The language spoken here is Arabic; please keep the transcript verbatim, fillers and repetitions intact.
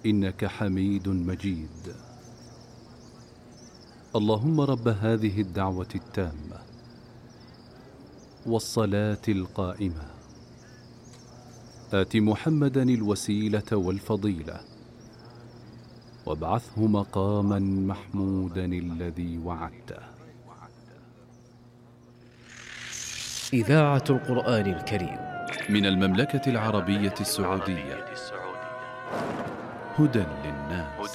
إنك حميد مجيد. اللهم رب هذه الدعوة التامة والصلاة القائمة، آت محمدا الوسيلة والفضيلة وابعثه مقاما محمودا الذي وعدته. إذاعة القرآن الكريم من المملكة العربية السعودية، هدى للناس.